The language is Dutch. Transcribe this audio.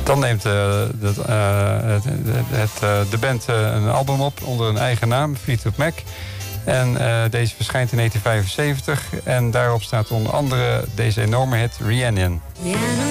Dan neemt de band een album op onder een eigen naam, Fleetwood Mac. En deze verschijnt in 1975. En daarop staat onder andere deze enorme hit Rhiannon.